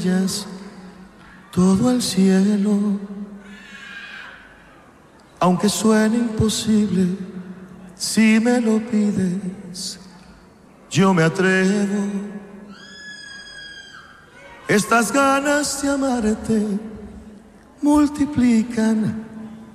todo el cielo. Aunque suene imposible, si me lo pides, yo me atrevo. Estas ganas de amarte multiplican